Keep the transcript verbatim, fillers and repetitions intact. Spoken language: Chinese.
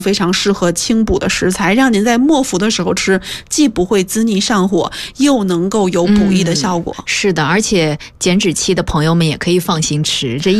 非常适合清补的食材，让您在末伏的时候吃，既不会滋腻上火，又能够有补益的效果。 嗯、是的，而且减脂期的朋友们也可以放心吃，这